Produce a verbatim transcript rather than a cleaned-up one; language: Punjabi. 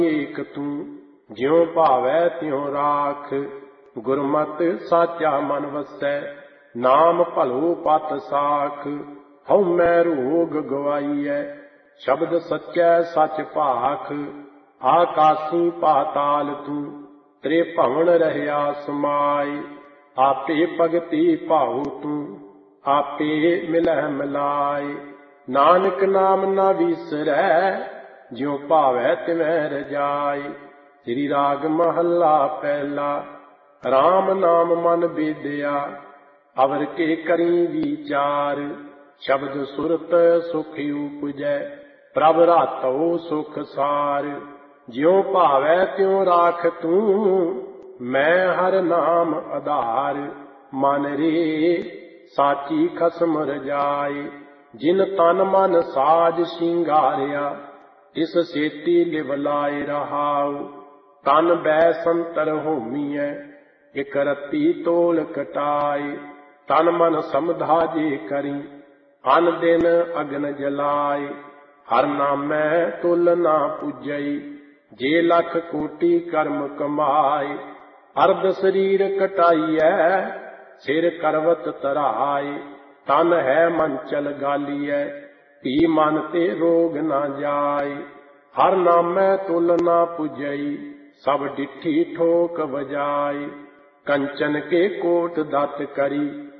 ਏਕ ਤੂੰ ਜਿਉ ਭਾਵੈ ਤਿਉ ਰਾਖ। ਗੁਰਮਤਿ ਸਾਚਾ ਮਨ ਵਸੈ ਨਾਮ ਭਲੋ ਪਤ ਸਾਖ। ਹਉ ਮੈਂ ਰੋਗ ਗਵਾਈਐ ਸ਼ਬਦ ਸੱਚੈ ਸੱਚ ਭਾਖ। ਆਕਾਸੀ ਪਾਤਾਲ ਤੂੰ ਤ੍ਰੇ ਭਵਨ ਰਹਿਆ ਸਮਾਏ। ਆਪੇ ਭਗਤੀ ਭਾਉ ਤੂੰ ਆਪੇ ਮਿਲਹਿ ਮਿਲਾਏ। ਨਾਨਕ ਨਾਮ ਨਾ ਵੀਸਰੈ ਜਿਉ ਭਾਵੈ ਤਿਵੈ ਰਜਾਈ। ਸ੍ਰੀ ਰਾਗ ਮਹੱਲਾ ਪਹਿਲਾ। ਰਾਮ ਨਾਮ ਮਨ ਬੇਦਿਆ ਅਵਰ ਕੇ ਕਰੀ ਵਿਚਾਰ। ਸ਼ਬਦ ਸੁਰਤ ਸੁਖ ਉਪਜੈ ਪ੍ਰਭ ਰਾਤਉ ਸੁਖ ਸਾਰ। ਜਿਉ ਭਾਵੈ ਤਿਉ ਰਾਖ ਤੂੰ ਮੈਂ ਹਰ ਨਾਮ ਆਧਾਰ। ਮਨ ਰੇ ਸਾਚੀ ਖਸਮ ਰਜਾਏ। ਜਿਨ ਤਨ ਮਨ ਸਾਜ ਸ਼ਿੰਗਾਰਿਆ ਤਿਸ ਸੇਤੀ ਲਿਵ ਲਾਇ ਰਹਾਉ। ਤਨ ਬੈ ਸੰਤਰ ਹੋਮੀਐ ਇਕ ਰਤੀ ਤੋਲ ਕਟਾਏ। ਤਨ ਮਨ ਸਮਧਾ ਜੇ ਕਰੀ ਅਨ ਦਿਨ ਅਗਨ ਜਲਾਏ। ਹਰ ਨਾਮੈ ਤੁਲ ਨਾ ਪੁਜਈ ਜੇ ਲੱਖ ਕੋਟੀ ਕਰਮ ਕਮਾਏ। ਅਰਧ ਸਰੀਰ ਕਟਾਈਐ ਸਿਰ ਕਰਵਤ ਧਰਾਏ। ਤਨ ਹੈ ਮੰਚਲ ਗਾਲੀਐ ਧੀ ਮਨ ਤੇ ਰੋਗ ਨਾ ਜਾਏ। ਹਰ ਨਾਮੈ ਤੁਲ ਨਾ ਪੁਜਈ ਸਭ ਡਿਠੀ ਠੋਕ ਵਜਾਏ। ਕੰਚਨ ਕੇ ਕੋਟ ਦਤ ਕਰੀ